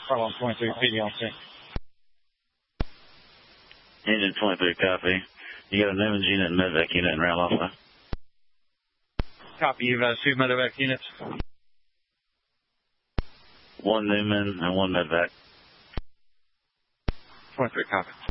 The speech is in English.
Problem 23, PD on scene. Engine 23, copy. You got a Newman's unit and medevac unit in Round Alpha. Copy, you've 2 medevac units. 1 Newman and 1 medevac. 23, copy.